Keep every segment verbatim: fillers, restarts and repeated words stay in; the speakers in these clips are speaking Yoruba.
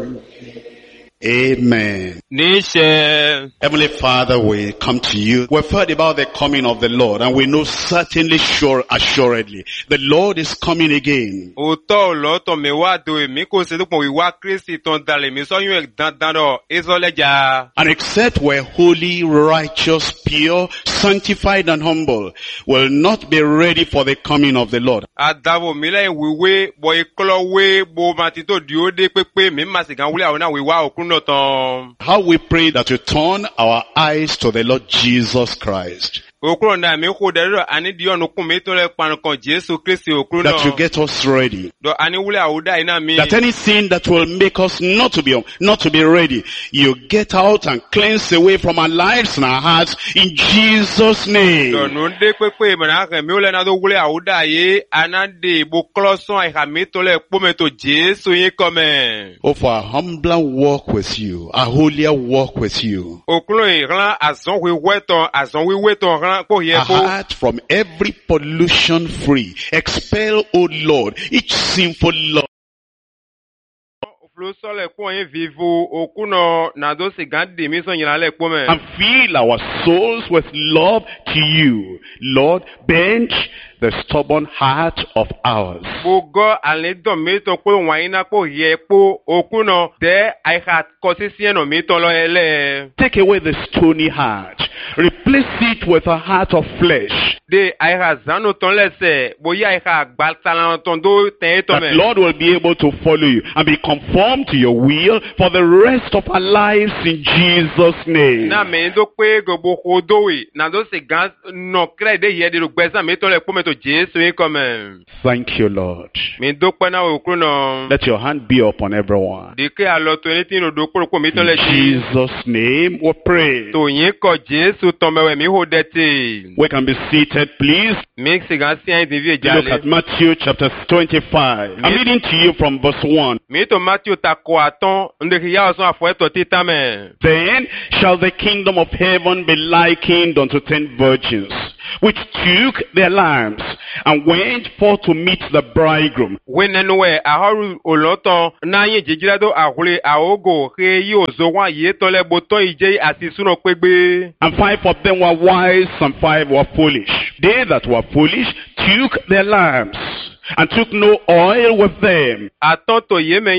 Amen. Nishe. Heavenly Father, we come to you. We've heard about the coming of the Lord, and we know certainly, sure, assuredly, the Lord is coming again. Oto loto me wa do mi ko se dupon wi wa Kristi ton dale mi so yun dan dan do isoleja. And except we're holy, righteous, pure, sanctified, and humble, will not be ready for the coming of the Lord. Adavo mi le wiwe bo ikolo we bo matito dio de pepe mi ma se gan wule awon na wi wa okun no ton. How we pray that you turn our eyes to the Lord Jesus Christ. That you get us ready. That anything that will make us not to be not to be ready, you get out and cleanse away from our lives and our hearts in Jesus' name. Oh, for a humbler walk with you, a holier walk with you. A heart from every pollution free. Expel, O Lord, each sinful law. And fill our souls with love to you. Lord, bend the stubborn heart of ours. Take away the stony heart. Replace it with a heart of flesh. That Lord will be able to follow you and be conformed to your will for the rest of our lives in Jesus' name. Thank you, Lord. Let your hand be upon everyone. In Jesus' name we pray. We can be seated, please. Look at Matthew chapter twenty-five. I'm reading to you from verse one. Then shall the kingdom of heaven be likened unto ten virgins, which took their lamps and went forth to meet the bridegroom. And five of them were wise and five were foolish. They that were foolish took their lamps and took no oil with them. But the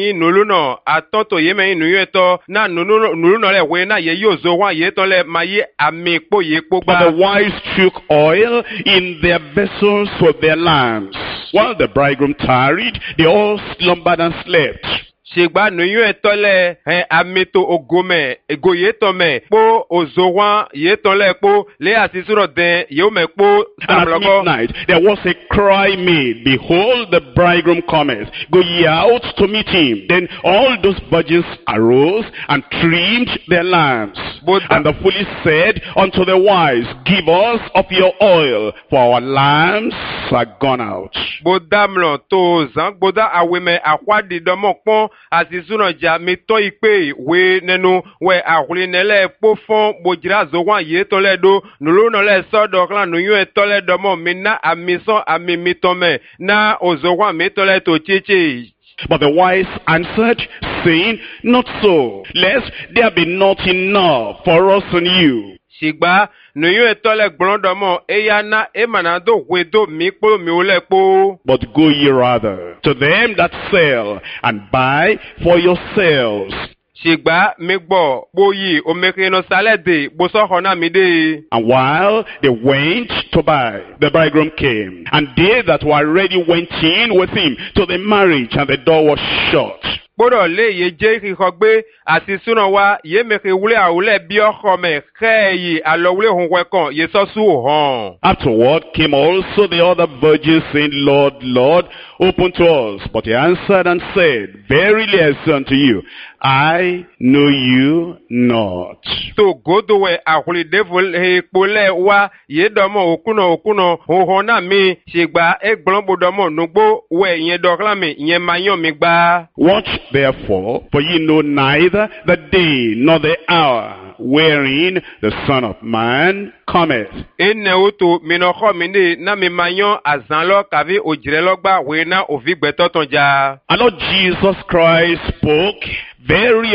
wise took oil in their vessels with their lamps. While the bridegroom tarried, they all slumbered and slept. Shigba nuyu etole hen amito ogome ego yetome po ozowa yetole po le asisuro den yome po. At midnight there was a cry made, behold, the bridegroom cometh, go ye out to meet him. Then all those virgins arose and trimmed their lamps. And the foolish said unto the wise, give us of your oil, for our lamps are gone out. Bodamlo to zang boda aweme akwadi domokpon asisuno ja mito ipe we nenu we ahuli nele pofon bojira zowan ye toledo nulo nole sodo klan nuyu etoledo mo mina amison amimitome na ozowan mitole to chichi. But the wise answered, saying, not so, lest there be not enough for us and you. Shigba nuyu etole gbondomo eyana emanado wedo mikpo miulepo. But go ye rather to them that sell and buy for yourselves. Shigba migbo boyi omekino salede bosohona mide. And while they went to buy, the bridegroom came, and they that were ready went in with him to the marriage, and the door was shut. Afterward came also the other virgins, saying, Lord, Lord, open to us. But he answered and said, verily I say unto you, I know you not. So go to where ahuli devil he pole wa ye domo okuno okuno hohona mi shigba egblombo domo nugbo we yen doklame yen mayon mi gba. Watch therefore, for ye know neither the day nor the hour wherein the Son of Man cometh. Ene utu minoko minde na mi mayon azanlo kavi ojirelogba we na ovigbeto tonja. And Lord Jesus Christ spoke very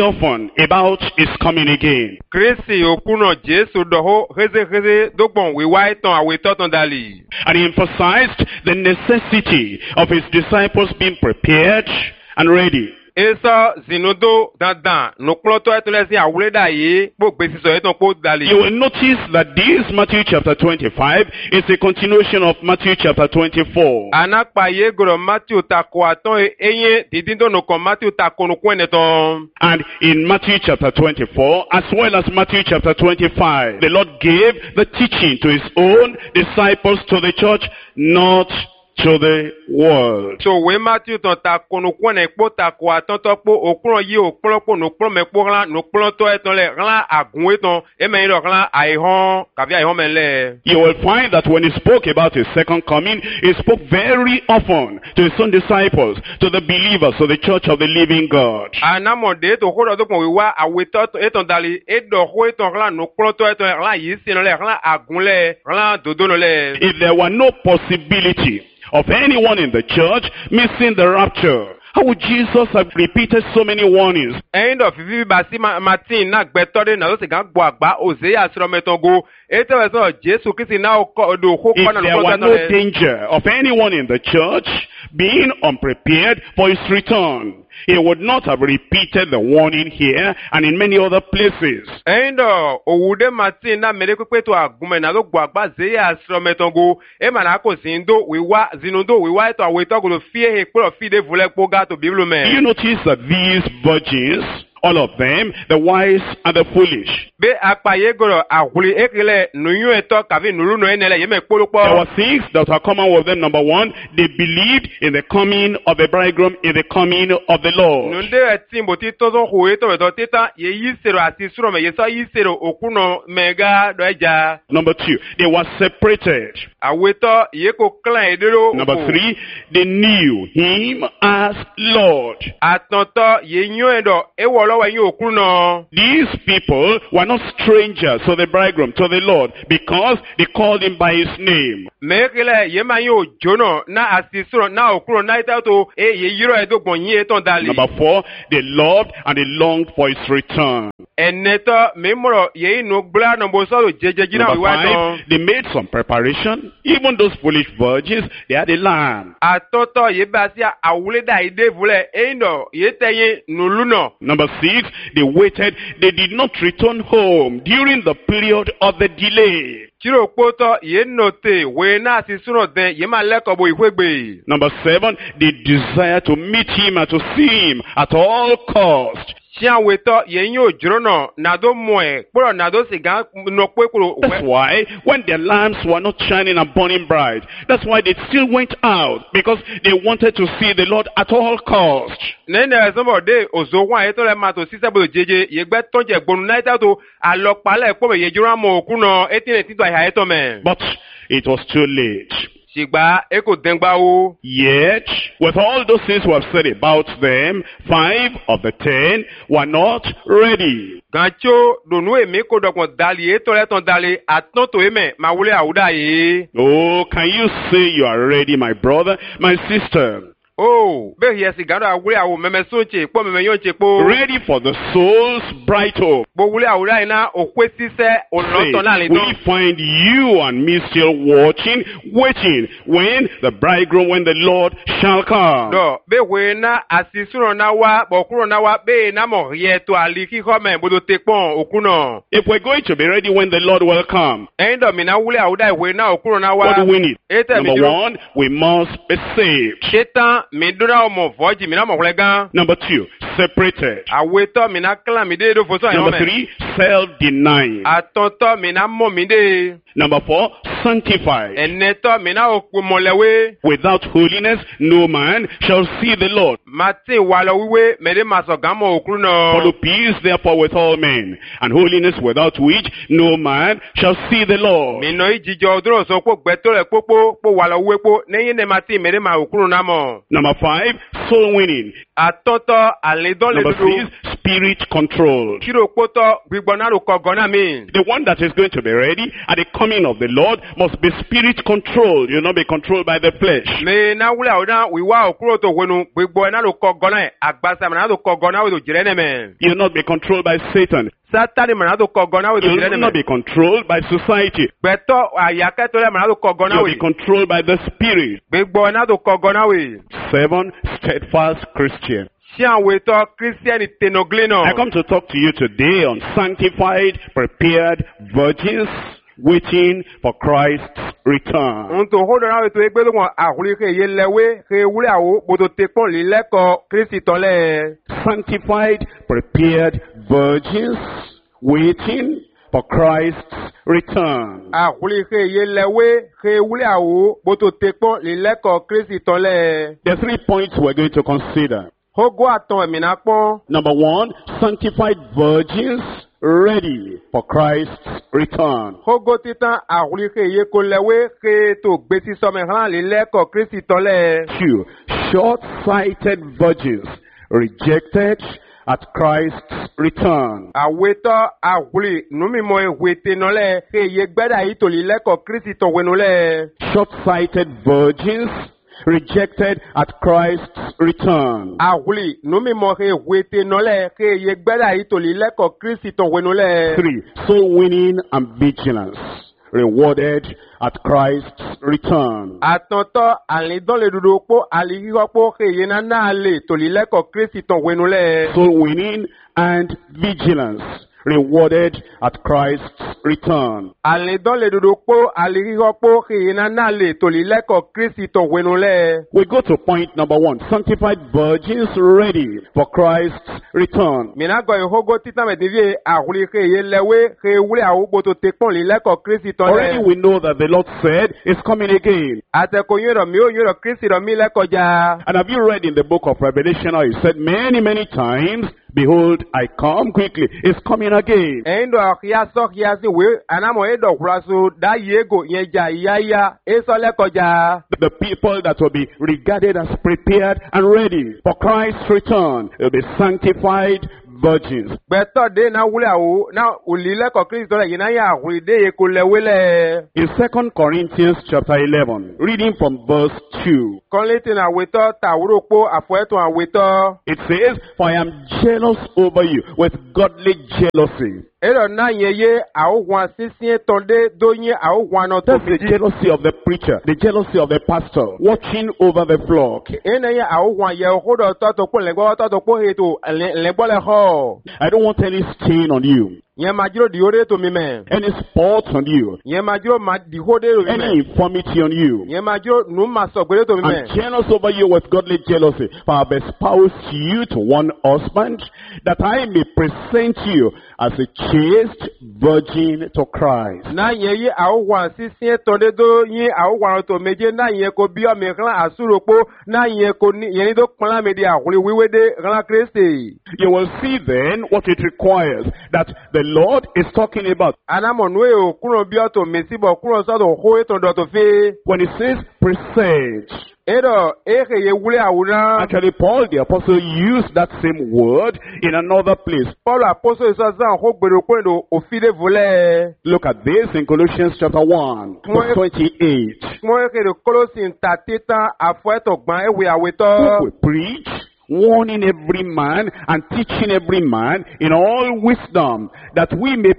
often about his coming again. Kristi okuno Jesu doho heze heze dogbon wiwa eton awetoton dali. And he emphasized the necessity of his disciples being prepared and ready. Eso zinodo dandan nukloto etolesi awuleda ye po gbesiso eton po dali. You will notice that this Matthew chapter twenty-five is a continuation of Matthew chapter twenty-four. Anakpa ye goro Matthew tako aton eye didindo no kon Matthew tako no kweneton. And in Matthew chapter twenty-four, as well as Matthew chapter twenty-five, the Lord gave the teaching to his own disciples, to the church, not to the world. So we Matthew ton tako no kwene po tako aton to po okron yi okron po no kron me po ran no kron to eton le ran agun eton e me ro ran aihon kabi aihon menle. You will find that when he spoke about his second coming, he spoke very often to his own disciples, to the believers, to the church of the living God. Anamode to hodo do pon wiwa aweto eton dali e do ho eton ran no kron to eton ran yi sin le ran agun le ran dodo no le. If there were no possibility of anyone in the church missing the rapture, how would Jesus have repeated so many warnings? End of vivi basi Martin na gbetode na lo se gan gbo agba Hosea asrometongo ete we so Jesu Kristi na o do ho If kwa na there lo were no no danger of anyone in the church being unprepared for his return, he would not have repeated the warning here and in many other places. End of owude Martin na mere pepe to agume na lo gbo agba Hosea asrometongo e mana ko sindo wiwa zinundo wiwa eto aweto go lo fie he pro fide vule poga to Bible me. You notice that these virgins, all of them, the wise and the foolish, Be apaye goro ahuli ekele nuyu eto kavi nulu no enele yeme kpolopo. there were things that are common with them. Number one, they believed in the coming of the bridegroom, in the coming of the Lord. Nunde etimbo ti tozo ho eto eto teta ye yisero ati suro me yesa yisero okuno mega do eja. Number two, they were separated. Aweto yeko klan edero. Number three, they knew him as Lord. Atonto ye nyo edo ewo lowe yin okuno. These people were not strangers to the bridegroom, to the Lord, because they called him by his name. Mekele ye ma yo jono na asisuro na okuno na itato e ye yiro edo gonyin eton dali. Number four, they loved and they longed for his return. Eneto memoro ye inu gbla nombo so jeje jina Number wiwa five, ton. they made some preparation. Even those foolish virgins, they had a lamb. Atoto ye basia awule da ide vule endo ye teye nuluno. Number six, they waited. They did not return home during the period of the delay. Chiro poto ye note we na asisuno den ye ma leko bo ihwegbe. Number seven, they desire to meet him and to see him at all cost. Sian weto ye yin ojrono nado moe poro nado sigan no pekuro. That's why when their lamps were not shining and burning bright, that's why they still went out, because they wanted to see the Lord at all cost. Nene sombo de ozo wan eto le ma to sise bo jeje ye gbe tonje gbonu na ita to alopa le po ye jura mo okuno etine tito ai ha eto me. But it was too late. Sigba eko dengba o. Yet, with all those things we have said about them, five of the ten were not ready. Gancho donu emi ko dogbon dali eto le ton dali atonto eme ma wule awuda ye. Oh, can you say you are ready, my brother, my sister? Oh, be here sigaro awule awo meme sonche po meme yonche po. Ready for the soul's bright hope. Bo wule awuda ina okwe sise olonto na le Will don. we find you and me still watching, waiting, when the bridegroom, when the Lord shall come? Do be we na asisuno na wa bokuro na wa be na mo ye to ali ki home bodo tekpon okuno. If we're going to be ready when the Lord will come, Endo mi na wule awuda we na okuro na wa. what do we need? Ete mi Number duro. one, we must be saved. Shetan mi dura omo voji mi na mo wule gan. Number two, separated. Aweto mi na klan mi de do foso ayo Number me. three, self-denying. Atonto mi na mo mi de. Number four, sanctified. Eneto mi na okun molewe. Without holiness, no man shall see the Lord. Mati walo wiwe mede maso gamo okuno. Follow peace, therefore, with all men, and holiness, without which no man shall see the Lord. Mi no ijijo duro so po gbeto le popo po walo wiwe po neyin ne mati mede ma okuno na mo. Number five, soul winning. Atonto aledon le Number dudu. six, spirit controlled. Kiro poto gbígbóná ló kọ gọ́nà mi. The one that is going to be ready at the coming of the Lord must be spirit controlled. You will not be controlled by the flesh. Mi na wúlò àwọn náà wíwá òkúrò tó wẹnu gbígbóná ló kọ gọ́nà ẹ̀ àgbàsá mọ̀nà tó kọ gọ́nà wẹ̀ tó jìrẹ́ nẹ̀mẹ̀. You will not be controlled by Satan. Sátánì mọ̀nà tó kọ gọ́nà wẹ̀ tó You jìrẹ́ will not be nẹ̀mẹ̀. controlled by society. Gbẹ̀tọ̀ àyàkẹ́tọ̀ lẹ́ mọ̀nà tó kọ You gọ́nà will be wẹ̀. controlled by the spirit. Gbígbóná tó kọ gọ́nà wẹ̀. Seven, steadfast Christian. Ṣé àwọn ètò kírísítẹ́nì tẹnuglé náà? I come to talk to you today on sanctified, prepared virgins waiting for Christ's return. Ohun tó hódọ̀ náà ètò ẹgbẹ́ lóhùn àhúrí kẹ́ yé lẹ́wé kẹ́ wúlẹ̀ àwọ̀ gbọdọ̀ tẹpọ̀ lílẹ́kọ̀ọ́ kírísítì tọ́lẹ̀. Sanctified, prepared virgins waiting for Christ's return. Àhúrí kẹ́ yé lẹ́wé kẹ́ wúlẹ̀ àwọ̀ gbọdọ̀ tẹpọ̀ lílẹ́kọ̀ọ́ kírísítì tọ́lẹ̀. There are three points we're going to consider. Hógó àtọ̀ ẹ̀mìnà pọ́n. Number one, sanctified virgins ready for Christ's return. Hógó títàn àhúrí kẹ́ yé kó lẹ́wé kẹ́ tó gbé sí sọmọ hàn lílẹ́kọ̀ọ́ kírísítì tọ́lẹ̀. Two, short-sighted virgins rejected at Christ's return. Àwetọ́ àhúrí númímọ̀ ìwé tẹnulẹ̀ kẹ́ yé gbẹ́dà yìí tó lílẹ́kọ̀ọ́ kírísítì tọ̀wẹ́nulẹ̀. Short-sighted virgins rejected at Christ's return. Àhúrí númímọ̀ ìwé tẹnulẹ̀ kẹ́ yé gbẹ́dà yìí tó lílẹ́kọ̀ọ́ kírísítì tọ̀wẹ́nulẹ̀. Three, soul winning and vigilance rewarded at Christ's return. Àtọ̀tọ̀ àlídọ́lẹ̀dúdú pọ̀ àlíhíhọ́pọ̀ kẹ́ yé náà lè tó lílẹ́kọ̀ọ́ kírísítì tọ̀wẹ́nulẹ̀. Soul winning and vigilance rewarded at Christ's return. Àlídọ́lẹ̀dúdú pọ̀ àlíhíhọ́pọ̀ kẹ́ yé náà lè tó lílẹ́kọ̀ọ́ kírísítì tọ̀wẹ́nulẹ̀. We go to point number one, sanctified virgins ready for Christ's return. Mina gọ ìhógó títà mẹ́tìrì àhúrí kẹ́ yé lẹ́wé kẹ́ wúlẹ̀ àwògbò tó tẹpọ̀ lílẹ́kọ̀ọ́ kírísítì Already tọ́lẹ̀. we know that the Lord said is coming again. Àtẹ̀kọ̀ yóò rọ̀ mí ó yóò rọ̀ kírísítì rọ̀ mí lẹ́kọ̀ọ́jà. And have you read in the book of Revelation how he said many, many times, behold, I come quickly. It's coming again. Ẹ̀yin dọ̀ kíá sọ́ kíá sí wé ànámọ̀ ẹ̀ dọ̀ kúraṣo dá yéego yẹn jà yáyá ẹ̀ sọ lẹ́kọ̀ọ́jà. The people that will be regarded as prepared and ready for Christ's return will be sanctified virgins. Gbẹ̀tọ̀ dé náà wúlẹ̀ àwò náà òlì lẹ́kọ̀ọ́ kírísítì tọ́lẹ̀ yìí náà yà àhúrí dé yẹ kó lẹ́wé lẹ̀. In Second Corinthians chapter eleven, reading from verse two, Kọ́létì náà àwètọ́ tàwúrò pọ̀ àfọ̀ẹ́tọ̀ àwètọ́. it says, For I am jealous over you with godly jealousy. Ẹ̀rọ náà yẹ yé àwòhùn sísìn tọ́ndé dóyin àwòhùn náà tó That's the méjì. jealousy of the preacher, the jealousy of the pastor, watching over the flock. Ẹ̀nà yẹ àwòhùn yẹ ọ̀húdọ̀ tọ́tọ̀ pọ̀ lẹ́gbọ́ tọ́tọ̀ pọ̀ ètò lẹ́gbọ́lẹ̀ họ. I don't want any stain on you, Yẹn máa dúró di orí ètò mi mẹ́. any spot on you, Yẹn máa dúró máa di hóde ètò mi any mẹ́. infirmity on you. Yẹn máa dúró nù máa sọ gbélé ètò mi I'm mẹ́. jealous over you with godly jealousy, for I have espoused you to one husband, that I may present you as a chaste virgin to Christ. Náà yẹ yí àwòhùn sísìn tọ́ndé dó yín àwòhùn tó méje náà yẹ kó bí ọmọ ìkànnì àsúròpó náà yẹ kó ní yẹn ní tó kpọ́nlá mi di àhùrí wíwédé rán Kristi. You will see then what it requires that the Lord is talking about. Anamọ̀ nù ẹ̀ ò kúrò bí ọ̀tọ̀ mèsì bọ̀ kúrò sọ́dọ̀ hó ètò dọ̀tọ̀ fẹ́. When it says present, Ẹ̀rọ èkè yẹ wúlé àwòrán. actually Paul the apostle used that same word in another place. Paul apostol ìsọ̀sán kó gbèrò pé èdò òfìdé volẹ̀. Look at this in Colossians chapter one, verse twenty-eight. Wọ́n èkè dò kólósì ta títàn àfọ̀ẹ́tọ̀ gbọ́n ẹ̀wé Who àwètọ́. will preach, warning every man and teaching every man in all wisdom, that we may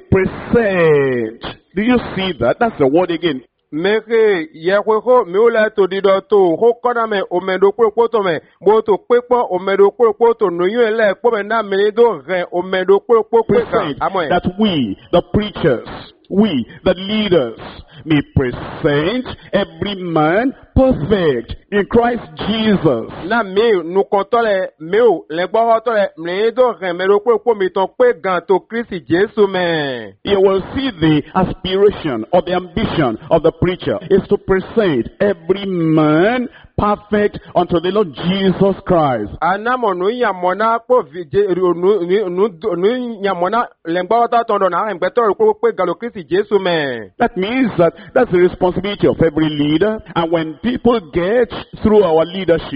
present. Do you see that? That's the word again. Meke yẹ̀kọ́ mi ò lẹ́ tó dídọ̀ tó kó kọ́nà mẹ́ òmèdò kúròkó tó mẹ́ bó tó pé pọ́ òmèdò kúròkó tó nùyún ẹ̀ lẹ́ kó mẹ́ náà mẹ́lẹ́ tó rẹ̀ òmèdò kúròkó pé kàn Present àmọ́ ẹ̀. that we, the preachers, we, the leaders, may present every man perfect in Christ Jesus. Na mi nukọtọ lẹ mi ò lẹgbọhọtọ lẹ mìíràn tó rẹ mẹrọ pé kó mi tán pé gan tó Kristi Jésù mẹ. You will see the aspiration or the ambition of the preacher is to present every man perfect unto the Lord Jesus Christ. Anamọ nu yamọna kó fìdí nu nu nu yamọna lẹgbọhọtọ tọdọ náà ẹgbẹtọ rẹ kó pé gan tó Kristi Jésù mẹ. That means that that's the responsibility of every leader, and when people get through our leadership,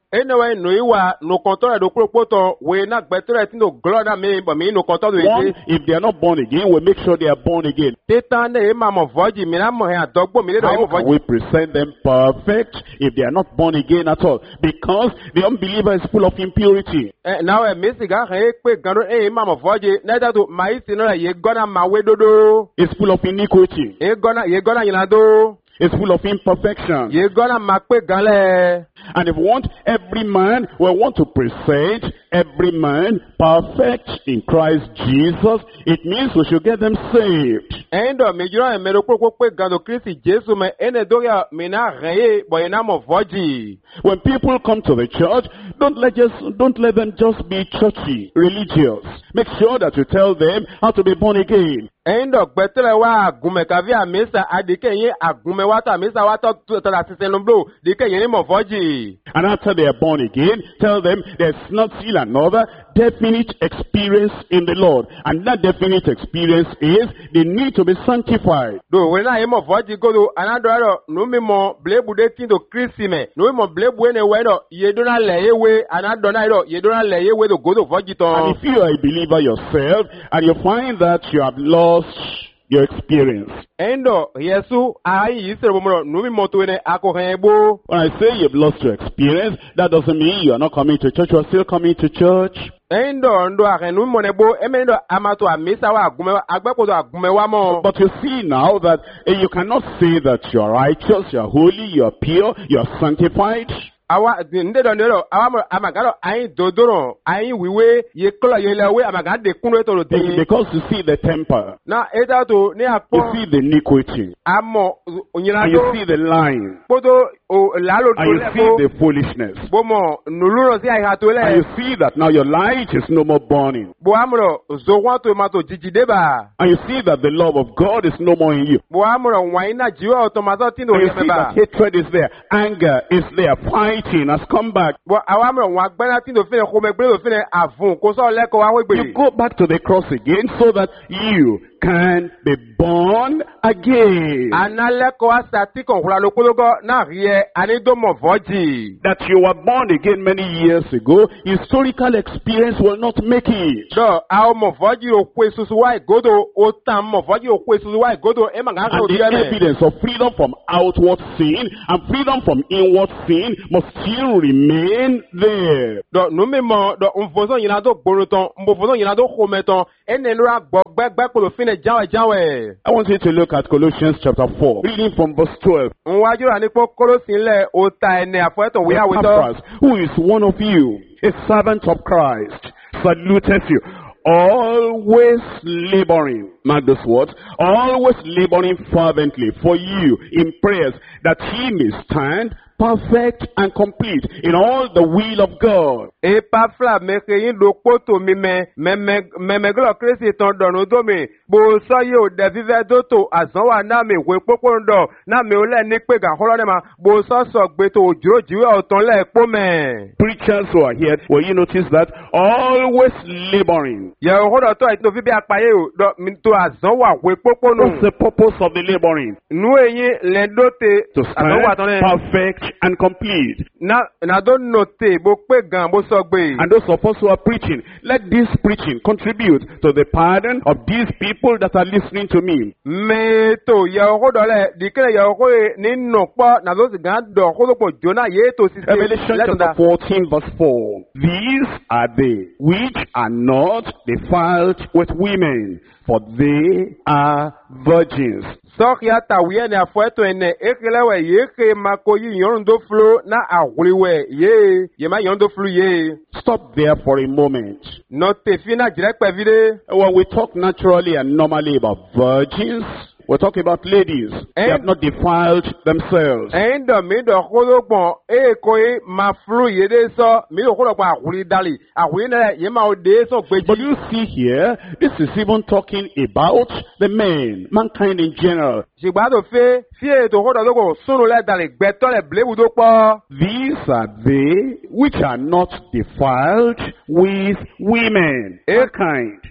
Anyway, no iwa no control do kropoto we na better ti no glory na me but me no control do One, it. if they are not born again, we make sure they are born again. Tetan e ma mo voji mi na mo he adogbo mi le do How mo can voji. we present them perfect if they are not born again at all? Because the unbeliever is full of impurity. Eh now e mi siga he pe gando e ma mo voji na da to mai si no ye gona ma we dodo. It's full of iniquity. E gona ye gona yina do. It's full of imperfection. Ye gona ma pe ganle. And if we want every man, we want to present every man perfect in Christ Jesus, it means we should get them saved. Endo mi jura e me do koko pe gando Kristi Jesu me ene do ya mi na reye bo ina mo voji. When people come to the church, don't let just don't let them just be churchy, religious. Make sure that you tell them how to be born again. Endo gbetere wa agume kavi amisa adike yin agume wa ta amisa wa to to la sisenu blo dike yin ni mo voji. And after they are born again, tell them there's not still another definite experience in the Lord. And that definite experience is they need to be sanctified. Do we na yin mo voji go do anado ro no mi mo blebu de tin do Kristi me no mi mo blebu ene we do ye do na le yewe anado na ro ye do na le yewe do go do voji to. And if you are a believer yourself and you find that you have lost your experience. Endo Yesu ayi yisere bomoro no mi mo to ene akohenbo. When I say you've lost your experience, that doesn't mean you are not coming to church. You are still coming to church. Endo ndo ahenu mo nebo emendo amato amisa wa agume wa agbepo do agume wa mo. But you see now that eh, you cannot say that you are righteous, you are holy, you are pure, you are sanctified. Awa nde do ndero awa mo amagalo ayin dodoro ayin wiwe ye kolo ye lewe amagade kunro to Be- de. Because you see the temper, Na eta to ni you apo see the iniquity, amo onyina and you do see the lying, podo o lalo and to you see lebo the foolishness. bomo nuluro si ayi to And you le see that now your light is no more burning. bo amro zo wan to ma to jijideba And you see that the love of God is no more in you. bo amro waina jiwa automato tin do And you ye see that meba hatred is there, anger is there, fighting has come back. bo awa amro wan gbena tin do fele ko me gbe do fele avun ko so leko wa we You gbe go back to the cross again so that you can be born again. analeko asati kon hula lokologo na rie ani do mo voji. That you were born again many years ago, historical experience will not make it. Do awo mo voji o kwe susu wa igodo o tan mo voji o kwe susu wa igodo e ma ga And so the di eme. evidence of freedom from outward sin and freedom from inward sin must still remain there. Do no mi mo do nfoso yina do gboro tan mbo foso yina do khome tan ene lura gbo gbegbe ko lo fine jawe jawe. I want you to look at Colossians chapter four, reading from verse twelve. Nwaju ra ni po kolosin le o ta ene afoeto we awe to. Epaphras, who is one of you, a servant of Christ, saluteth you, always laboring, mark this word, always laboring fervently for you in prayers, that he may stand perfect and complete in all the will of God. E pa fla me ke yin do poto mi me me me me me glo Kristi ton donu do mi bo so ye o de vive do to azan wa na mi we popo ndo na mi o le ni pe ga holo ne ma bo so so gbe to ojuro jiwe o ton le po me. Preachers who are here, will you notice that? Always laboring. Ye o hodo to ito fi bi apaye o do mi to azan wa we popo What's nu. the purpose of the laboring? Nu eyin le do te To azan wa stand ton le. perfect and complete. Na na do note bo pe gan bo so gbe. And those of us who are preaching, let this preaching contribute to the pardon of these people that are listening to me. Me to ye o hodo le dikere ye o ko ni no po na do si gan do ko po jona ye to si Revelation chapter fourteen verse four. These are they which are not defiled with women, for they are virgins. Sokia tawiye ne afueto ene ekelewe ye ke makoyi yondo flo na ahuriwe ye ye ma yondo flu ye. Stop there for a moment. No te fina direct pevide. When we talk naturally and normally about virgins, we're talking about ladies. They have not defiled themselves. Endo mi do kodo pon e koi ma flu ye de so mi do kodo pon ahuri dali ahuri ne ye ma o de so But gbeji. you see here, this is even talking about the men, mankind in general. Sigba do fe fie to kodo logo sunu le dali gbeto le blebu do po. These are they which are not defiled with women. Mankind.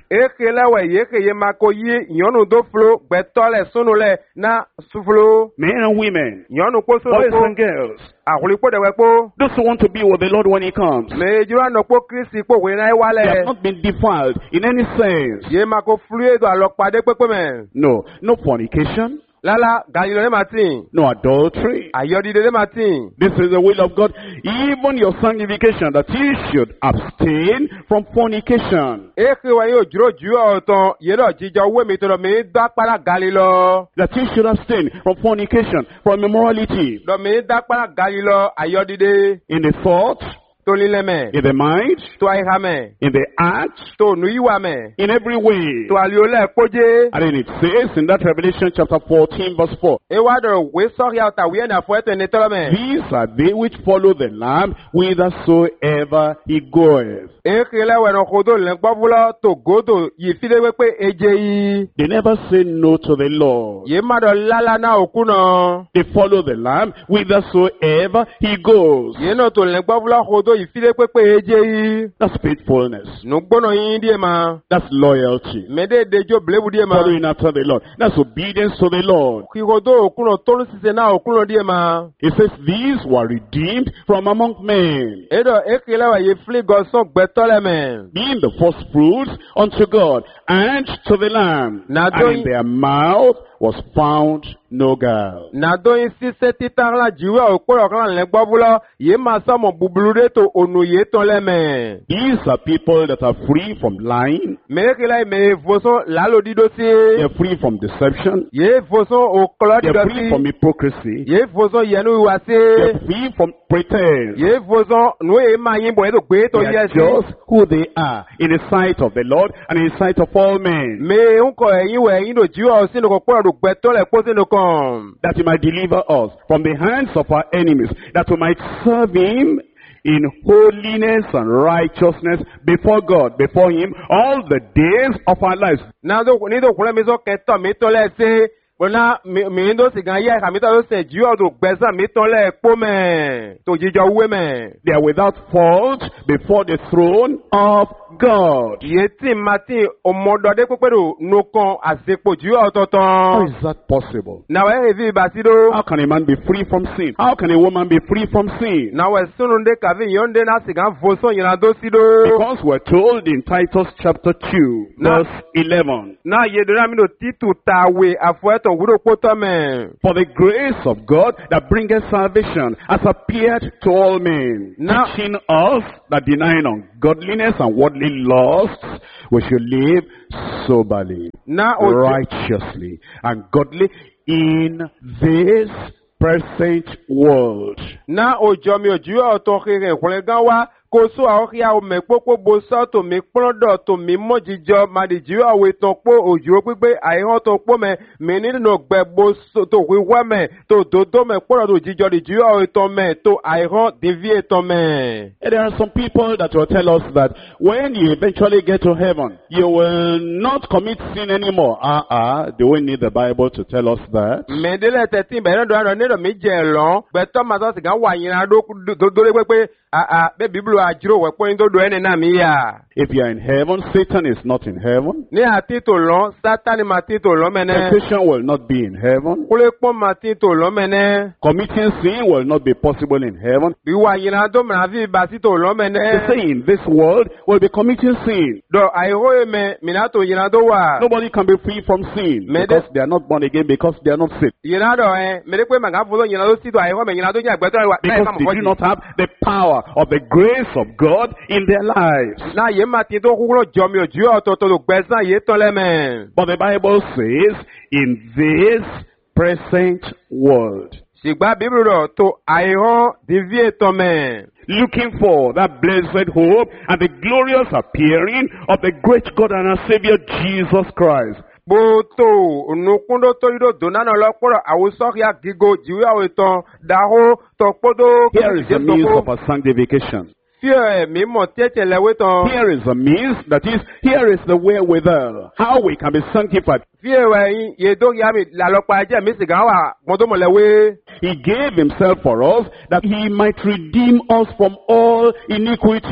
Eke lewe yeke ye mako yi nyɔnu do flo gbɛtɔ le sunu le na suflo. Men and women, Nyɔnu kpo sunu boys kpo. and girls, Ahuli kpo dewe kpo. those who want to be with the Lord when He comes. Me jura no kpo Kristi kpo we na ewa They have le. not been defiled in any sense. Ye mako flu edo alokpade kpekpe me. No, no fornication, Lala galilo le matin. no adultery. Ayodide le matin. This is the will of God. Even your sanctification, that you should abstain from fornication. Eke wa yo juro ju oton ye do jijo we mi to do mi da para galilo. That you should abstain from fornication, from immorality, Do mi da para galilo ayodide in the thought, to lile me. in the mind, To aiha me. in the act, To nuiwa me. in every way. To aliole koje. And then it says in that Revelation chapter fourteen verse four, Ewa do we sorry out we na fo eto ni tolo me. these are they which follow the Lamb whithersoever he goeth. Eke le we no kodo le gbovulo to godo yi fide we pe eje yi. They never say no to the Lord. Ye ma do lala na okuno. They follow the Lamb whithersoever he goes. Ye no to le gbovulo kodo yi fide pe pe eje yi. That's faithfulness. Nu gbono yin die ma. That's loyalty. Mede dejo blebu die ma. Following after the Lord. That's obedience to the Lord. Ki kodo okuno tolu sise na okuno die ma. It says these were redeemed from among men, Edo eke le we ye fli go so gbetole me. being the first fruits unto God and to the Lamb. Now And doing- in their mouth was found no guile. Na do yin si se titar la jiwe okporo kan le gbovulo ye ma so mo bubulu de to onu ye ton le me. These are people that are free from lying. Me eke le me voso lalo dido si. They're free from deception. Ye voso o kolo They're dido free from si. hypocrisy. Ye voso yenu wa si. They're free from pretense. Ye voso nu e ma yin bo e to gbe to They ye are si. just who they are in the sight of the Lord and in the sight of all men. Me unko eyin we eyin do jiwe o sinu ko poro do gbe to le po sinu kan. That he might deliver us from the hands of our enemies, that we might serve him in holiness and righteousness before God, before him, all the days of our lives. Na do ni do kule mi so ke to mi to le si. Bona mi mi ndo si gan ye ka mi to lo se jiwe do gbe san mi to le po me. To jijo we me. They are without fault before the throne of God. Ye ti mati omodode pepedo no kan asepo jiwe How ototan. is that possible? Na we evi basido. How can a man be free from sin? How can a woman be free from sin? Na we sununde kavi yonde na sigan voso yina do sido. Because we're told in Titus chapter two, Now- verse eleven, Na ye dora mi do titu tawe afueto wuro poto me. for the grace of God that bringeth salvation has appeared to all men, Now- teaching us that denying ungodliness and worldly lusts, we should live soberly, Na o righteously, and godly in this present world. na ojo mi oju oto kire kule gan wa ko so ahokia o me popo bo so to mi plodo to mi mojijo madiji awe ton po oju pigbe aihan to po me mi ni no gbe bo so to wi wa me to dodo me poro do jijo di ju awe ton me to aihan divie ton me. And there are some people that will tell us that when you eventually get to heaven, you will not commit sin anymore. Uh-uh, do we need the Bible to tell us that? Me de le thirteen be do do ni do mi je lon gbe to ma so sigan wa yin do do do le pe ah ah be biblu ajiro we po ndo do ene na mi ya. If you are in heaven, Satan is not in heaven. Ni ati to lon Satan ma ti to lon mene. Temptation will not be in heaven. Kule po ma ti to lon mene. Committing sin will not be possible in heaven. Bi wa yin do mra vi ba ti to lon They mene. say in this world we'll be committing sin. Do ai ho me mi na to yin do wa. Nobody can be free from sin Me because de- they are not born again, because they are not saved. Yin do eh me de pe ma ga fo yin do si do ai ho me yin do nya gbe to wa. Because they do not have the power of the grace of God in their lives. Na ye ma ti to kuro jo mi oju o to to lo gbe san ye ton le me. But the Bible says, in this present world, Sigba Bible do to ai ho divie ton me. looking for that blessed hope and the glorious appearing of the great God and our Savior Jesus Christ. Boto nukundo to ido donana lo poro awuso ya gigo jiwe aweton daho to podo. Here is the means of our sanctification. Fear mi mo tete lewe ton. Here is the means, that is, here is the wherewithal, how we can be sanctified. Fear we ye do ya mi la lo pa je mi sigan wa mo do mo lewe. He gave himself for us that he might redeem us from all iniquity.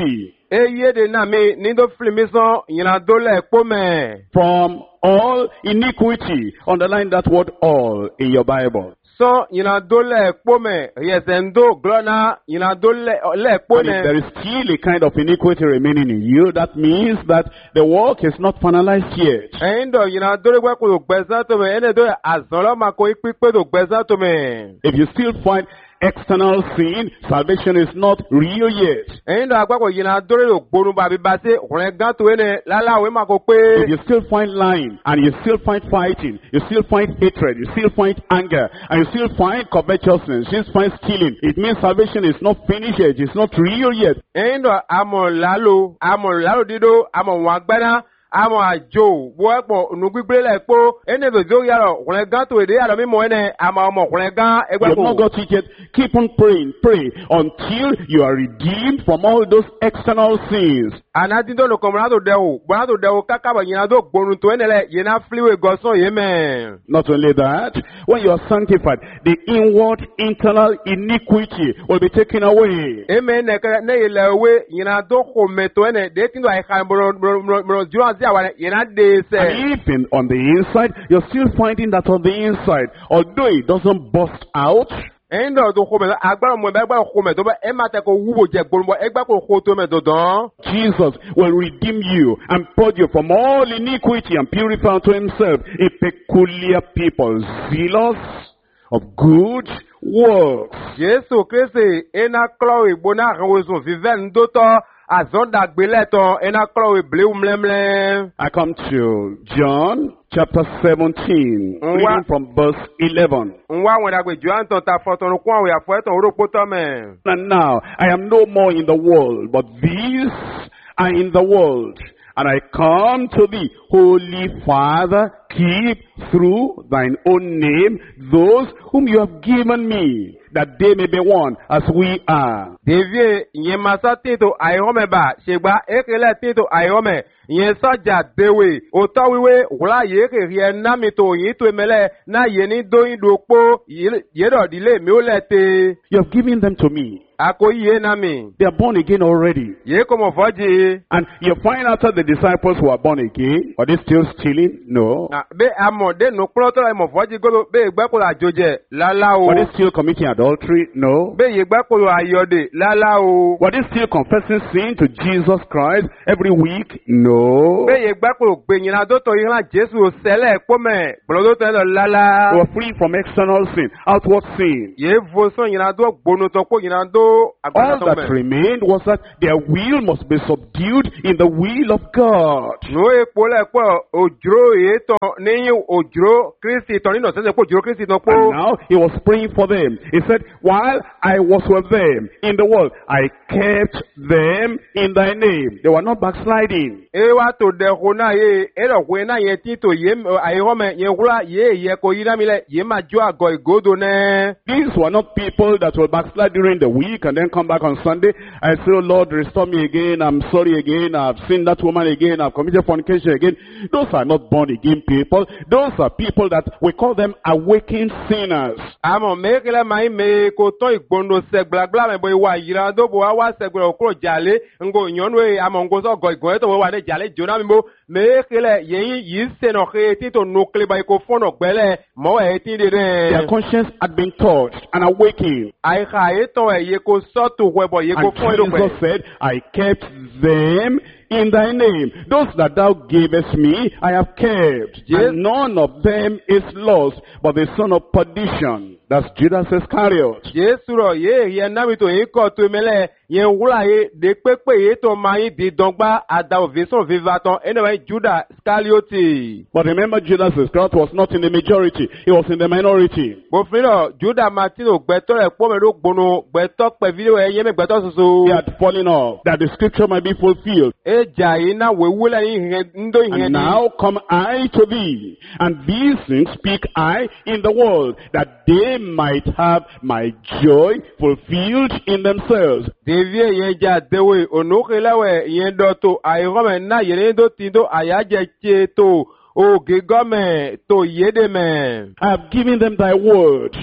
eye de na mi ni do flimi so yina do le po me. From all iniquity. Underline that word all in your Bible. So yina do le po me yesendo glona yina do le le po And if there ne. is still a kind of iniquity remaining in you, that means that the work is not finalized yet. Endo yina do le gbe ko gbesa to me ene do azon lo ma ko ipipe do gbesa to me. If you still find external sin, salvation is not real yet. Endo agba ko yina do le gbonu ba bi ba se ore gan to ene lala we ma ko If pe. you still find lying, and you still find fighting, you still find hatred, you still find anger, and you still find covetousness, you still find stealing, it means salvation is not finished yet, it's not real yet. Endo amo lalo amo lalo dido amo wagbana amo ajo bo epo nu gbigbe le po ene do jo yaro ore gan to ede yaro mi mo ene ama omo ore gan You egbe have not ko. got it yet. Keep on praying, pray until you are redeemed from all those external sins. Anadindo no komra to dewo bona to dewo kaka ba yina do gbonu to ene le yina fliwe goson ye men. Not only that, when you are sanctified, the inward internal iniquity will be taken away. Amen ne ka ne ile we yina do ko meto ene de tindo ai kan bro bro bro ju azi awa yina de se. And if in, on the inside, you're still finding that on the inside, although it doesn't burst out, Endo do ko me agbara mo be agbara ko me to be e ma te ko wuwo je gbonu bo e gba ko ko to me do don. Jesus will redeem you and purge you from all iniquity and purify unto himself a peculiar people, zealous of good works. Jesu Christi ena klo igbo na kan wo so vive ndo to azonda gbele to ena klo ble umlemle. I come to John chapter seventeen, Nwa- reading from verse eleven. Nwa won dagbe Joan to ta foto no kwa we afo to ro poto me. And now I am no more in the world, but these are in the world. And I come to thee, Holy Father, keep through thine own name those whom you have given me, that they may be one as we are. Devie yen masa tito ayome ba segba ekele tito ayome yen soja dewe oto wiwe wula ye ke rie na mi to yin to emele na ye ni do yin do po ye do dile mi o lete You have given them to me. akoyi ye na mi They are born again already. ye komo foji And you find out that the disciples who are born again, are they still stealing? No. na be amo de no ploto e mo foji golo be gbe ko la joje lala o Were they still committing adultery? No. be ye gbe ko ayode lala o Were they still confessing sin to Jesus Christ every week? No. be ye gbe ko gbe yin na do to yin la Jesu o sele po me blodo te lo They lala were free from external sin, outward sin. ye vo so yin na do gbonu to ko yin na do All that remained was that their will must be subdued in the will of God. no e po le po ojro e to ni ojro Kristi to ni no se se po ojro Kristi no And po now he was praying for them. He said, while I was with them in the world, I kept them in thy name. They were not backsliding. e wa to de ko na ye e ro ko na ye ti to ye ai ho me ye wura ye ye ko yi na mi le ye ma jo ago igodo ne These were not people that will backslide during the week and then come back on Sunday and say, oh Lord, restore me again. I'm sorry again. I've seen that woman again. I've committed fornication again. Those are not born again people. Those are people that we call them awakened sinners. amo me kele mai me ko to igbondo se gbagba me bo wa yira do bo wa se gboro kuro jale ngo nyonu e amo ngo so go igo to wa ne jale jona mi bo me kele yin yi se no ke ti to nukle ba ko fono gbele mo e ti de Their de conscience had been touched and awakened. ai kha e to e ye ko so to webo ye ko And fo do Jesus said, I kept them in thy name. Those that thou gavest me, I have kept. Yes. And none of them is lost, but the son of perdition. That's Judas Iscariot. Jesu ro ye ye na mi to yin ko to mele yen wura ye de pepe ye to ma yin di dongba ada ovision vivaton anyway Judas Iscariot. But remember, Judas Iscariot was not in the majority. He was in the minority. Bo fino Judas Martino gbeto re po me do gbono gbeto pe video e ye me gbeto He soso. had fallen off, that the scripture might be fulfilled. E ja ina we wula yin ndo yin And now come I to thee, and these things speak I in the world, that they might have my joy fulfilled in themselves. Devie yen ja dewe onukelewe yen do to ayome na yen do tindo ayaje che to o gegome to yede me. I have given them thy word,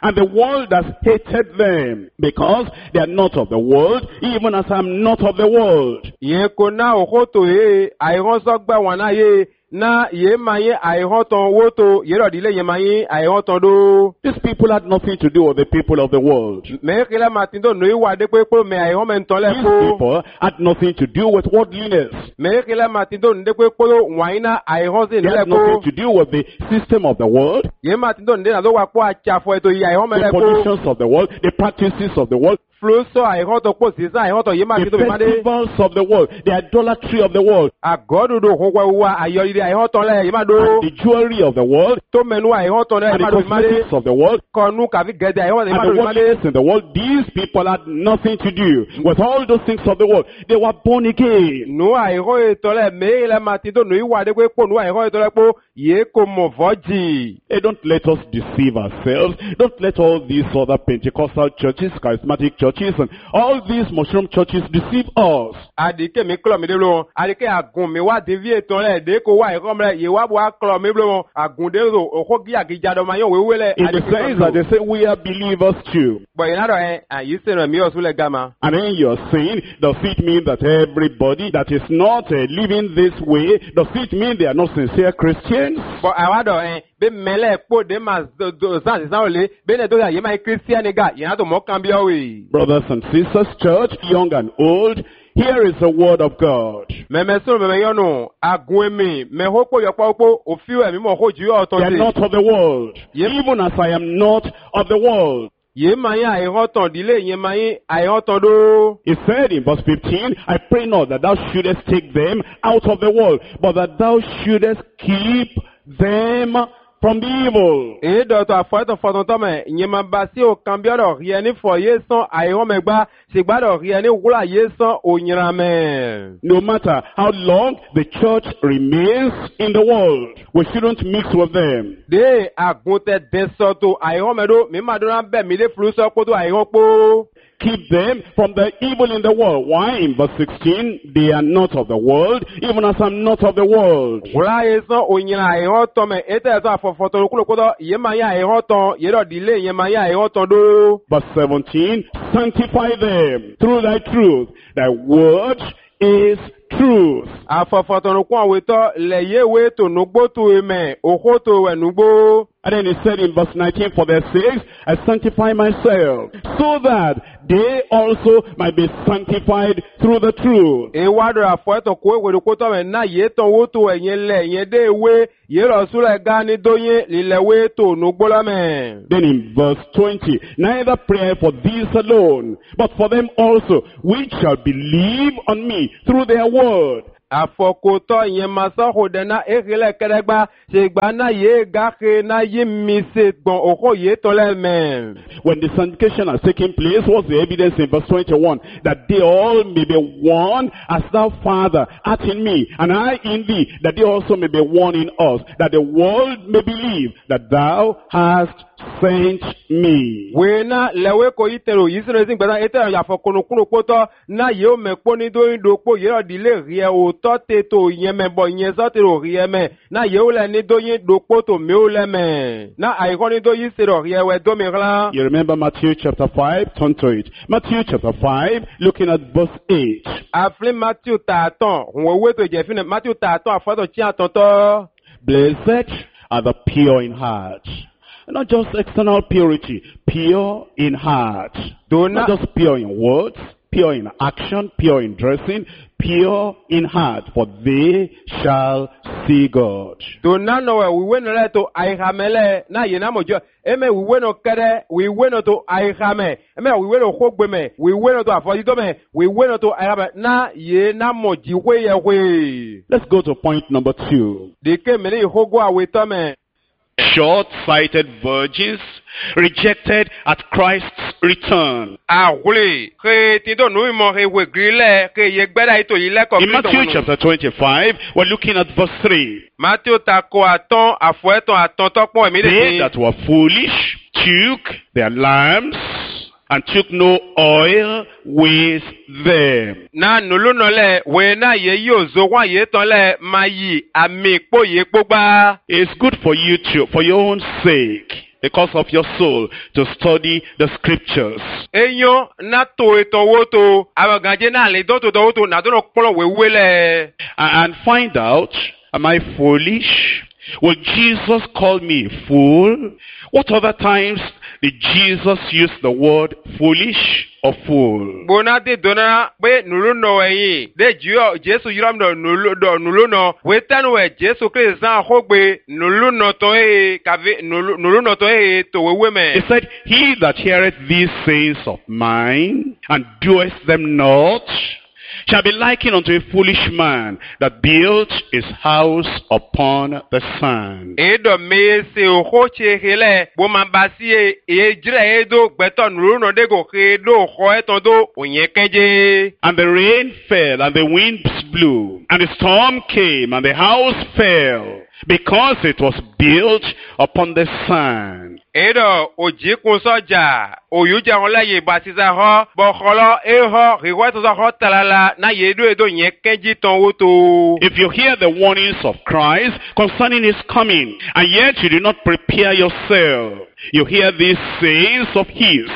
And the world has hated them, because they are not of the world, even as I am not of the world. Yẹn kò ná òkòtò yé àìránsọ́gbà wọn náà yé na yé máa yé àìrántàn owó tó yẹ́rọ̀ dílé yẹn máa yé àìrántàn dó. These people had nothing to do with the people of the world. Mẹ́kìlá Martin tó nù ìwà dé pé pé mẹ́ àìrán mẹ́ntàn These lẹ́kọ́. people had nothing to do with worldliness. Mẹ́kìlá Martin tó nù dé pé pé wàyí ná àìrán sí They had nothing nílẹ̀kọ́. to do with the system of the world, Yé Martin tó nù dé nà ló wà pọ̀ àtsàfọ̀ ètò yìí àìrán the mẹ́lẹ́kọ́. conditions of the world, the practices of the world, Flósọ̀ àìrántàn pọ̀ sísá àìrántàn yé Martin tó the fi má dé. festivals of the world, the idolatry of the world, Àgọ́dúdú òkùnkùn wa àyọ̀yìí àìrántàn lẹ̀ yé má dó. and the jewelry of the world, Tó mẹ́nu àìrántàn lẹ̀ yé and má the dó fi má dé. cosmetics of the world, Kọ̀ọ̀nù kàfi gẹ̀dẹ̀ àìrántàn yé má and dó the fi má dé. worldliness in the world. These people had nothing to do with all those things of the world. They were born again. Nu àìró ètò lẹ̀ mẹ́rin lẹ́ Martin tó nù ìwà dé pé pò nu àìró ètò lẹ̀ pé yé kò mọ̀ fọ́jì. Hey, don't let us deceive ourselves. Don't let all these other Pentecostal churches, charismatic churches, and all these mushroom churches deceive us. Àdìkè mi kúlọ̀ mi dé lóhùn. Àdìkè àgùn mi wá débi ètò lẹ̀ dé kó wá àìró mi lẹ̀ yé wá bọ̀ wá kúlọ̀ mi lóhùn. Àgùn dé lò òkú gí àgíjà dọ̀ máa yàn wéwé lẹ̀. In the sense that they say we are believers too. Bọ̀yìn náà dọ̀ ẹ́ àyí sèrè mi ọ̀sùn lẹ̀ gàmà. And then you're saying, does it mean that everybody that is not uh, living this way, does it mean they are not sincere Christians? Bọ̀ àwa dọ̀ ẹ́ bí mẹ́lẹ̀ kpó dé ma zan sísan òlé bí ní tó yà yé máa kírísítíánì gà yẹn á tó mọ́ kàn bí ọ̀wé. Brothers and sisters, church, young and old, here is the word of God. Mẹ̀mẹ́ sọ̀rọ̀ mẹ̀mẹ́ yọ̀nù àgùn èmi mẹ̀hó kpó yọ̀pọ̀ kpó òfin ẹ̀mí mọ̀ kó jù ọ̀tọ̀ They are sí. not of the world, Yep. even as I am not of the world. Yé máa yín àìrántàn dílé yẹn máa yín àìrántàn dó. He said in verse fifteen, I pray not that thou shouldest take them out of the world, but that thou shouldest keep them from the evil. Èyí dọ̀tọ̀ àfọ̀ẹ́tọ̀ fọ̀tọ̀tọ̀ mẹ̀ ìyẹn máa bá sí òkan bí ọ̀dọ̀ rí ẹni fọ̀ yé sán àìrán mẹ́gbá ṣègbádọ̀ rí ẹni wúlà yé sán òyìnbá mẹ́. No matter how long the church remains in the world, we shouldn't mix with them. Dé àgùn tẹ dẹ́sọ̀tò àìrán mẹ́dó mi máa dúró bẹ́ẹ̀ mi lé fulu sọ kótó àìrán pó. Keep them from the evil in the world. Why? In verse sixteen, they are not of the world, even as I'm not of the world. Wúlà yé sán òyìnbá àìrán tán mẹ́ ètò ẹ̀sán àfọ̀fọ̀tọ̀ kúlò kótó ìyẹn máa yẹ àìrán tán yé dọ̀ dílé ìyẹn máa yẹ àìrán tán dó. Verse seventeen, sanctify them through thy truth. Thy word is truth. Àfọ̀fọ̀tọ̀ kún àwòtọ́ lẹ̀ yé wé tònúgbó tó emẹ̀ òkú tó ẹ̀núgbó. And then he said in verse nineteen, for their sakes I sanctify myself, so that they also might be sanctified through the truth. Ìwádìí àfọ̀ẹ́tọ̀ kó ìwé kó tọ́ mẹ́ náà yé tán wó tó ẹ̀yẹn lẹ̀ yẹn dé ewé yé lọ súlẹ̀ gá ní dóyé lílẹ̀ wé tònúgbó lọ́mẹ̀. Then in verse twenty, neither pray for these alone, but for them also, which shall believe on me through their word. Àfọ̀kòtọ́ ìyẹn máa sọ́kò dẹ́ná èkìlẹ̀ kẹ́rẹ́gbá ṣègbà náà yé gàkè náà yé mi ṣe gbọ̀n òkò yé tọ́lẹ̀ mẹ́. When the sanctification has taken place, what's the evidence in verse twenty-one? That they all may be one as thou, Father, art in me, and I in thee, that they also may be one in us, that the world may believe that thou hast sent me. Wena lewe ko itero yisere zin gbada etero ya fokunu kunu poto na ye o me poni do indo po ye di le rie o to te to yen me bo yen so te ro rie me na ye o le ni do yin do poto me o le me na ai ko ni do yisere rie we do me gla. You remember Matthew chapter five? Turn to it. Matthew chapter five, looking at verse eight. Afle Matthew ta ton wo we to je fin Matthew ta ton afoto chi atonto. Blessed are the pure in heart. Not just external purity, pure in heart. Do not not just pure in words, pure in action, pure in dressing, pure in heart, for they shall see God. do not know we we no le to ai hamele na ye na mojo eme we we no kere we we no to ai hame eme we we no khogbe me we we no to afodi to me we we no to ai hame na ye na moji we ye we. Let's go to point number two. De ke me ni hogo awe to me. Short-sighted virgins rejected at Christ's return. Ahule ke ti do nu mo he we grile ke ye gbeda ito yi le ko. In Matthew chapter twenty-five, we're looking at verse three. Matthew ta ko aton afo eton aton to pon mi de. They that were foolish took their lamps and took no oil with them. Na nulu no le we na ye yo zo wa ye ton le ma yi ami po ye po gba. It's good for you to, for your own sake. because of your soul to study the scriptures. Enyo na to eto woto abaganje na le don to to woto na don polo wewe le. And find out, am I foolish? Will Jesus call me a fool? What other times did Jesus use the word foolish or fool? Bona de dona be nulu no eyin de jiyo Jesu yiram do nulu do nulu no wetan we Jesu Christ san hogbe nulu no to e kave nulu nulu no to e to wewe me. He said, he that heareth these sayings of mine and doeth them not shall be likened unto a foolish man that built his house upon the sand. Edo me se oho che hele bo ma basi e e jire edo gbeto nuru no de go kedo ho eton do onyekeje. And the rain fell, and the winds blew, and the storm came, and the house fell, because it was built upon the sand. Edo oji kun soja oyuja won laye batiza ho bo kholo e ho riwa to ho talala na yedo edo yen kenji ton woto. If you hear the warnings of Christ concerning his coming, and yet you do not prepare yourself, you hear these sayings of his,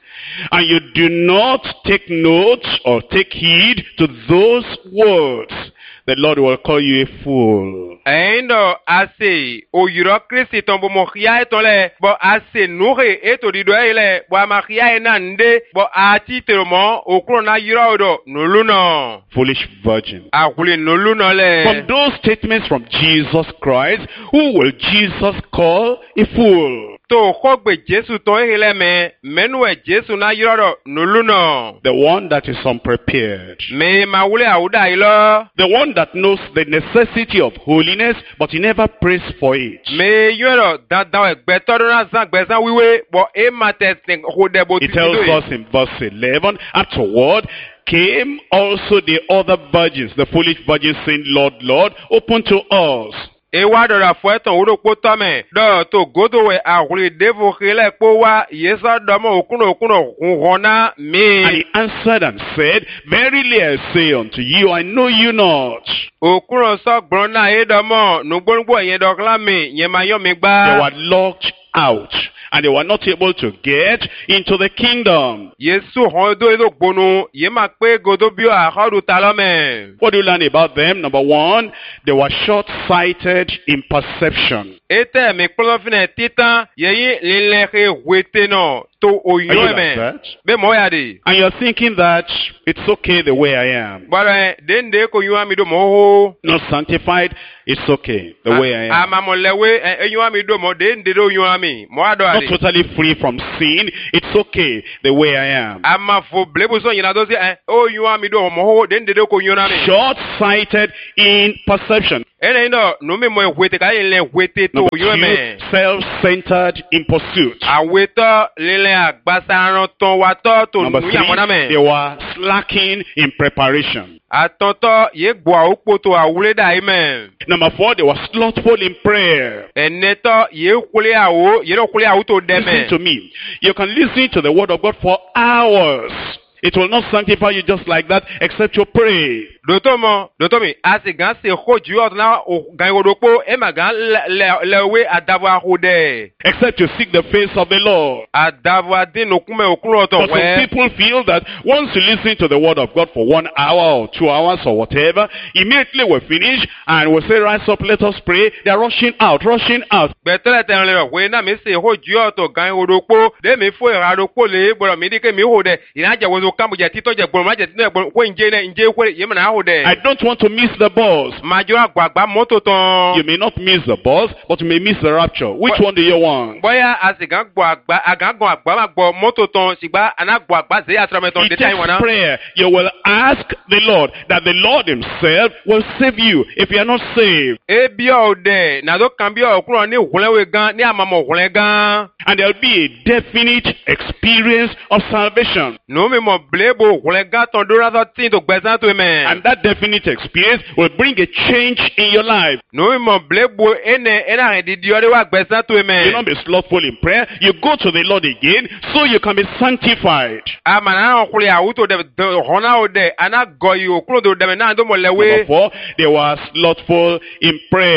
and you do not take note or take heed to those words, the Lord will call you a fool. Endo ase oyiro Kristi ton bo mokhia etole bo ase noure eto dido ele bo amakhia enande bo atitermo okro na yiro odo nuluno. Foolish virgin. Akule nuluno le. From those statements from Jesus Christ, who will Jesus call a fool? To khogbe Jesu ton ele me menwe Jesu na yiro nuluno. The one that is unprepared. Me mawule awuda ilo. The one that knows the necessity of holiness, but he never prays for it. Me yoro da da egbeto na san gbesan wiwe bo e mates hodebo He tells us in verse eleven, afterward came also the other virgins, the foolish virgins, saying, Lord, Lord, open to us. Ewa dora fueton uro poto me do to godo we ahuri devo khile po wa yesa domo okuno okuno hona me. And he answered and said, verily I say unto you, I know you not. Okuno so brona edomo nugbonugbo yen dokla me yen mayo mi gba. They were locked out, and they were not able to get into the kingdom. Yesu hodo edo gbonu ye ma pe godo bio ahodu talome. What do you learn about them? Number one, they were short-sighted in perception. Ete me klofine titan yeyi lelehe wete no to oyo me. Be moya de. And you're thinking that it's okay the way I am. But den de ko yuwa mi do mo. Not sanctified, it's okay the way I am. Amamolewe yuwa mi do mo den de do yuwa mi. Mo ado Not totally free from sin, it's okay the way I am. Ama fo blebu so yina do se o yuwa mi do mo den de do ko yuwa mi. Short-sighted in perception. Ene ndo no me mo wete ka ile wete to yuwa me. Self-centered in pursuit. Aweto lele agbasaran ton wa to to Number nu ya mona me. three, they were slacking in preparation. Atonto ye gbo awupo to awule da amen. Number four, they were slothful in prayer. Eneto ye kule awo ye ro kule awo to deme. Listen to me. You can listen to the word of God for hours. It will not sanctify you just like that except you pray. Dotomo, dotomi, asigan se hoju odna gan odopo e magan lewe adava hode. Except you seek the face of the Lord. Adava din okume okun oto But some people feel that once you listen to the word of God for one hour or two hours or whatever, immediately we finish and we say, rise up, let us pray. They are rushing out, rushing out. Betele ten le we na mi se hoju oto gan odopo de mi fo iradoko le gboro mi dike mi hode. Ina je wo kamuja tito je gboro ma je tino gboro ko nje ne nje ko ye na hode. I don't want to miss the bus. Majo agbagba moto ton. You may not miss the bus, but you may miss the rapture. Which one do you want? Boya asigan gbo agba agagun agba ma gbo moto ton sigba anagbo agba ze atrameton de time wana. Prayer. You will ask the Lord that the Lord himself will save you if you are not saved. E bi o de na do kan bi o kuro ni hulewe gan ni amamo hule gan. And there will be a definite experience of salvation. No me mo blebo hule gan ton do rather tin to gbezan to me. And that definite experience will bring a change in your life. No me mo blebo ene ena di di ore wa gbezan to me. You don't be slothful in prayer. You go to the Lord again so you can be sanctified. Amana on kule auto de hona o de ana goyi okuro do de na do mo lewe. Number four, they were slothful in prayer.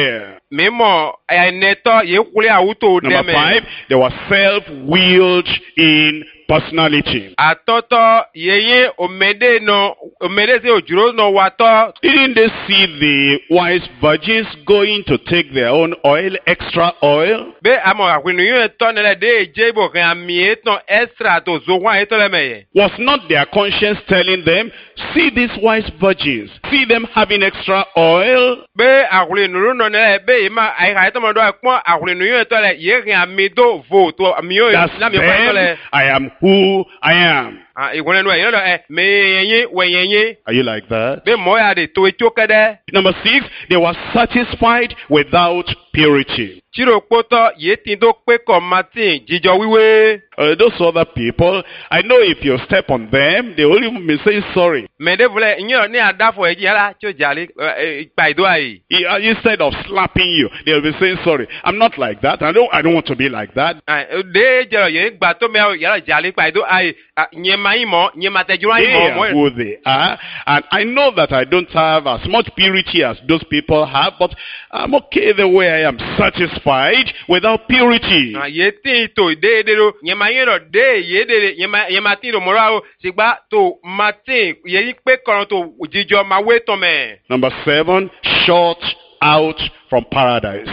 Memo eneto ye kule auto deme. Number five, they were self-willed in personality. Atoto yeye omede no omede se ojuro no wato. Didn't they see the wise virgins going to take their own oil, extra oil? Be amo akwinu yo tonele de jebo kan amieto extra to zo wan etole meye. Was not their conscience telling them, see these wise virgins, see them having extra oil? Be akwinu no ne be ima ai ha to mo do akpon akwinu yo etole ye kan amido vo to amio na mi ko etole. I am who I am. Ah, igwene no ye no eh me yenye wenyenye. Are you like that? Be mo ya de to etokede. Number six, they were satisfied without purity. Chiro poto ye tin do pe ko Martin jijo wiwe. Uh, those other people, I know if you step on them, they will even be saying sorry. Me de vule nyo ni adafo eji ala cho jali pa ido ai. Instead of slapping you, they will be saying sorry. I'm not like that. I don't I don't want to be like that. Ah, de jero ye gba to me ya jali pa ido ai nyema imo nyema tejura imo mo. Who they are, and I know that I don't have as much purity as those people have, but I'm okay the way I am, satisfied without purity. Ah, ye tin to de de ro nyema yero de ye de nyema nyema tin ro morao sigba to Martin ye pe koran to jijo ma we to me. Number seven, shut out from paradise.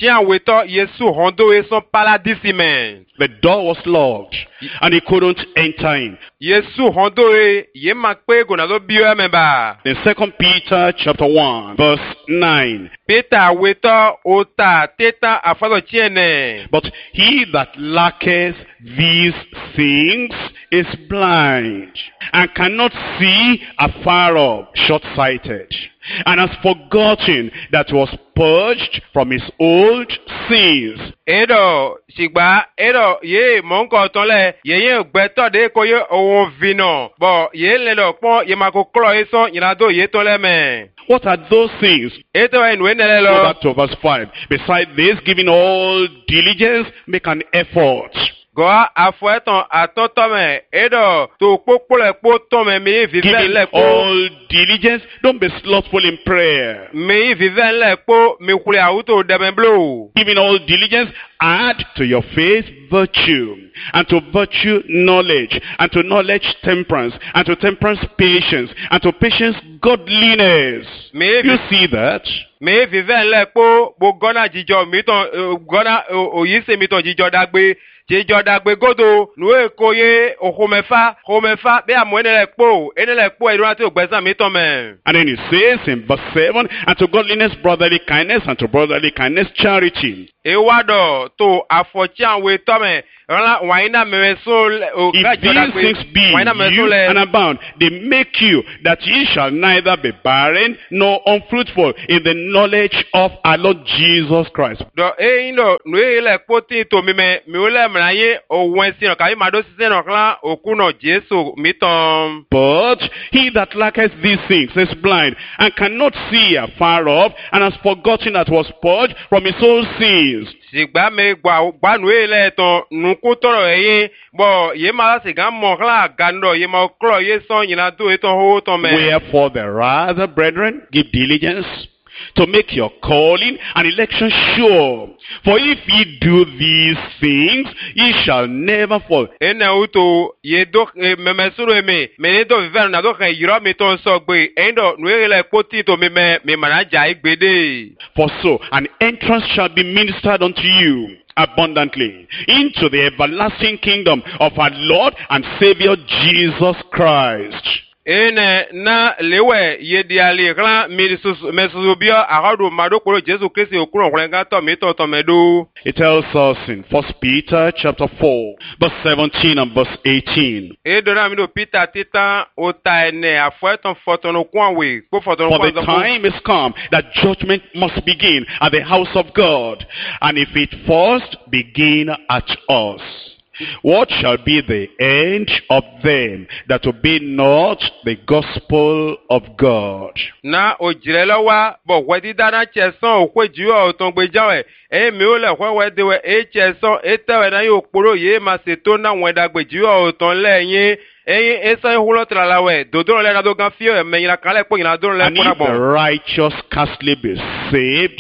Yesu hondo eso paradise men. The door was locked and he couldn't enter in. Yesu hondo e ye makpe go na do bio memba. In Second Peter chapter one verse nine. Peter weto ota teta afalo chiene. But he that lacketh these things is blind and cannot see afar off, short-sighted, and has forgotten that was purged from his old sins. Edo sigba edo ye monko tonle ye ye gbeto de ko ye ohun vino bo ye le lo pon ye mako klo eso yinado ye tonle me. What are those things? Edo en wenele lo. Go back to verse five. Besides this, giving all diligence, make an effort. Go afueton atotome edo to popole potome me vive le po. All diligence, don't be slothful in prayer. Me vive le po me kule auto de blo. Giving all diligence, add to your faith virtue, and to virtue knowledge, and to knowledge temperance, and to temperance patience, and to patience godliness. Me you see that? Me vive le po bo gona jijo mi ton gona oyise mi ton jijo dagbe. Jejodagbe godo nuwe koye ohomefa homefa be amwenele po enele po edura ti ogbesa mi ton me. And then it says in verse seven, and to godliness brotherly kindness, and to brotherly kindness charity. Ewado to afochian we tome rala waina meso if these things be you and abound, they make you that ye shall neither be barren nor unfruitful in the knowledge of our Lord Jesus Christ. Do e ino nuwe le poti to mi me mi ole mraye o wensi no kai mado sise no kla okuno Jesu mitom. But he that lacketh these things is blind and cannot see afar off, and has forgotten that was purged from his own sins. Sigba me gba gba nuwe le ton nuku toro eyin bo ye mala siga mo kla gando ye ma klo ye son yina do eton ho ton me. Wherefore the rather, brethren, give diligence to make your calling and election sure. For if ye do these things, ye shall never fall. Ene uto ye do me mesuru me me do viver na do kan yiro mi ton so gbe endo nuwe le poti to me me me manaja igbede. For so an entrance shall be ministered unto you abundantly into the everlasting kingdom of our Lord and Savior Jesus Christ. Ene na lewe ye diali klan mesubio ahodo madokoro Jesu Kristi okuro nkwenga to mi to to medu. It tells us in First Peter chapter four verse seventeen and verse eighteen. E dora mi do Peter tita ota ene afueton fotono kwanwe po fotono kwanwe. For the time is come that judgment must begin at the house of God, and if it first begin at us, what shall be the end of them that obey not the gospel of God? Na ojirelo wa bo wedi dana cheson okweju o ton gbejawe e mi o le hwewe dewe e cheson etewe na yo poro ye ma se to na weda gbeju o ton leyin eyin esa hulo tralawe dodo le na do gan fio e me yin kan le po yin adon le po na bon. And if the righteous scarcely be saved,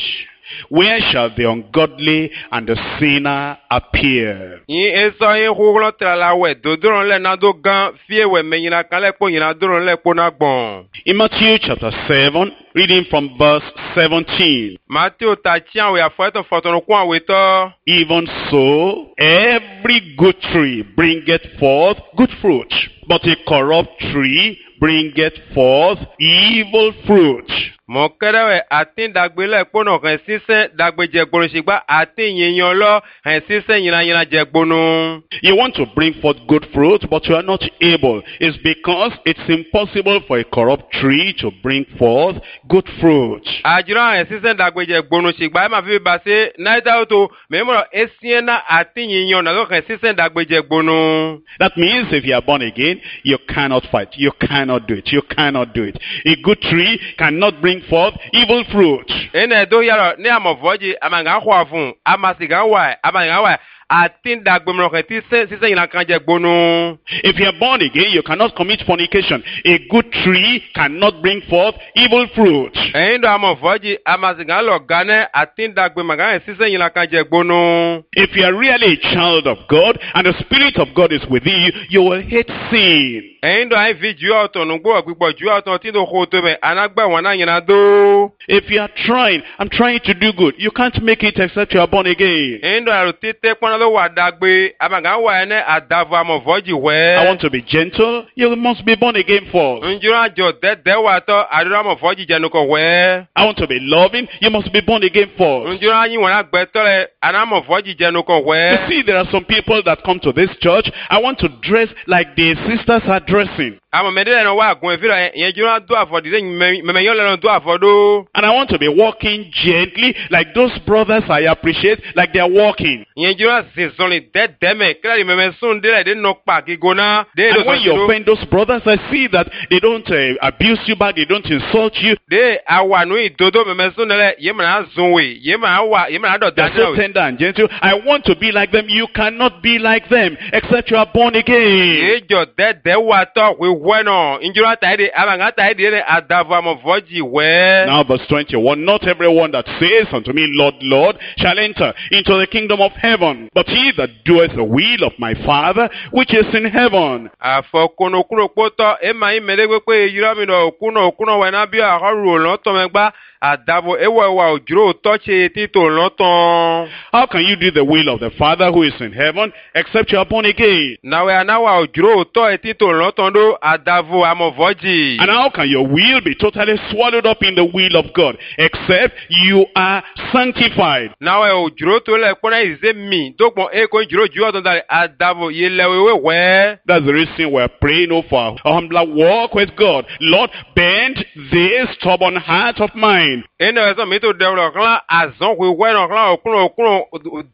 Where shall the ungodly and the sinner appear? Yin eso yin huglo trala we dodron le na do gan fie we menyina kan le po yina doron le po na gbon. In Matthew chapter seven, reading from verse seventeen. Matthew ta tian we afoto foto kwa we to. Even so, every good tree bringeth forth good fruit, but a corrupt tree bringeth forth evil fruit. Mo kerewe atin dagbele pono kan sisen dagbeje gbonu sigba atin yiyan lo han sisen yina yina je gbonu. You want to bring forth good fruit, but you are not able. It's because it's impossible for a corrupt tree to bring forth good fruit. Ajira han sisen dagbeje gbonu sigba ma fi ba se naita to memoro esiena atin yiyan na kan sisen dagbeje gbonu. That means if you are born again, you cannot fight. You cannot do it. You cannot do it. A good tree cannot bring forth evil fruit. Ene do yaro ni amovoji amanga kwa fun amasiga wa amanga wa atin dagbemro keti se se ina kanje gbonu. If you are born again, you cannot commit fornication. A good tree cannot bring forth evil fruit. Endo amovoji amasiga lo gane atin dagbemaga se se ina kanje gbonu. If you are really a child of God and the Spirit of God is within you, you will hate sin. Endo ai video auto no gbo gbo ju auto tin do ko to be anagba wana yina do. If you are trying, I'm trying to do good, you can't make it except you are born again. Endo arutite pon lo wa dagbe amanga wa ene adavo amovoji we. I want to be gentle, you must be born again first. Njura jo de de wa to adura amovoji jenu ko we. I want to be loving, you must be born again first. Njura yin wana gbe tole anamovoji jenu ko we. You see, there are some people that come to this church. I want to dress like the sisters are dressing. Amo medele no wa gun efira yen jura do afodi me me yon le do afodo. And I want to be walking gently like those brothers I appreciate, like they are walking. Yen jura se sonle de deme kla me me sun de de no pa ki gona. And when you offend those brothers, I see that they don't uh, abuse you back, they don't insult you. De awa no idodo me me sun le ye ma zunwe ye ma wa ye ma do They're so tender and gentle. I want to be like them. You cannot be like them except you are born again. Ejo de de wa to we bueno injura taide abanga taide adava movoji we. Now verse twenty-one, not everyone that says unto me, Lord, Lord, shall enter into the kingdom of heaven, but he that doeth the will of my Father which is in heaven. Afo kuno kuno poto e mai melegwe pe yira mi no kuno kuno we na bi a haru lo to megba adavo ewa wa ojuro touche tito loton. How can you do the will of the Father who is in heaven except you are born again? Na we na wa ojuro to tito loton do adavo amovoji. And how can your will be totally swallowed up in the will of God except you are sanctified? Na we ojuro to le pona ize mi dokpon e ko ojuro ju odon dare adavo yelewewe we. That's the reason we're praying over a humbler walk with God. Lord, bend this stubborn heart of mine. Ene so mi to de ro kan azon we we ro kan okuno okuno